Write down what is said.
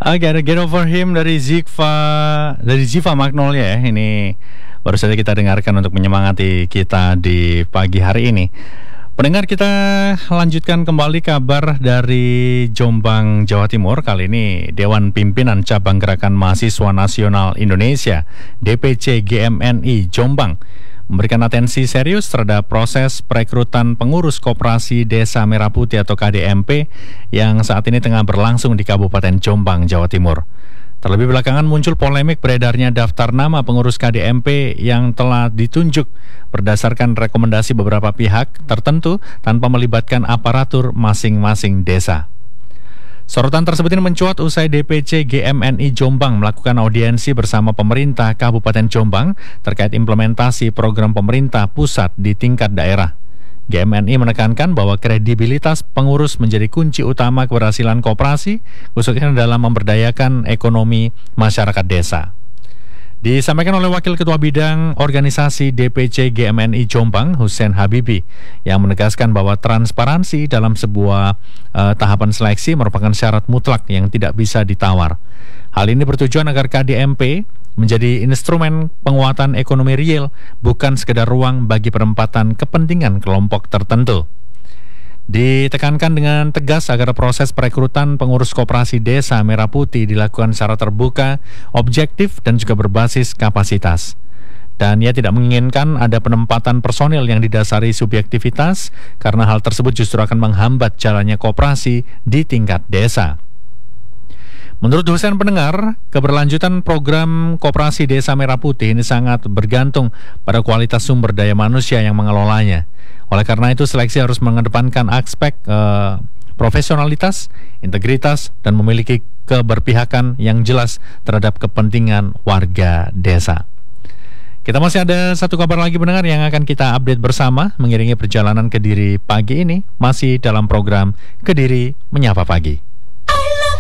Oke, ada Get Over Him dari Ziva Magnolia ya. Ini baru saja kita dengarkan untuk menyemangati kita di pagi hari ini. Pendengar, kita lanjutkan kembali kabar dari Jombang, Jawa Timur. Kali ini Dewan Pimpinan Cabang Gerakan Mahasiswa Nasional Indonesia DPC GMNI Jombang memberikan atensi serius terhadap proses perekrutan pengurus Koperasi Desa Merah Putih atau KDMP yang saat ini tengah berlangsung di Kabupaten Jombang, Jawa Timur. Terlebih belakangan muncul polemik beredarnya daftar nama pengurus KDMP yang telah ditunjuk berdasarkan rekomendasi beberapa pihak tertentu tanpa melibatkan aparatur masing-masing desa. Sorotan tersebut ini mencuat usai DPC GMNI Jombang melakukan audiensi bersama pemerintah Kabupaten Jombang terkait implementasi program pemerintah pusat di tingkat daerah. GMNI menekankan bahwa kredibilitas pengurus menjadi kunci utama keberhasilan koperasi, khususnya dalam memberdayakan ekonomi masyarakat desa. Disampaikan oleh Wakil Ketua Bidang Organisasi DPC GMNI Jombang, Hussein Habibi, yang menegaskan bahwa transparansi dalam sebuah tahapan seleksi merupakan syarat mutlak yang tidak bisa ditawar. Hal ini bertujuan agar KDMP menjadi instrumen penguatan ekonomi real, bukan sekedar ruang bagi penempatan kepentingan kelompok tertentu. Ditekankan dengan tegas agar proses perekrutan pengurus Koperasi Desa Merah Putih dilakukan secara terbuka, objektif, dan juga berbasis kapasitas. Dan ia tidak menginginkan ada penempatan personil yang didasari subjektivitas, karena hal tersebut justru akan menghambat jalannya koperasi di tingkat desa. Menurut dosen pendengar, keberlanjutan program Koperasi Desa Merah Putih ini sangat bergantung pada kualitas sumber daya manusia yang mengelolanya. Oleh karena itu, seleksi harus mengedepankan aspek profesionalitas, integritas, dan memiliki keberpihakan yang jelas terhadap kepentingan warga desa. Kita masih ada satu kabar lagi pendengar yang akan kita update bersama mengiringi perjalanan Kediri pagi ini, masih dalam program Kediri Menyapa Pagi.